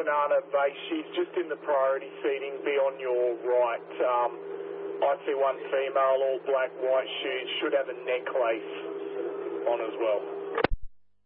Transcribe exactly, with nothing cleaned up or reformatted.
Banana base, she's just in the priority seating, be on your right. Um, I see one female, all black, white shoes, should have a necklace on as well.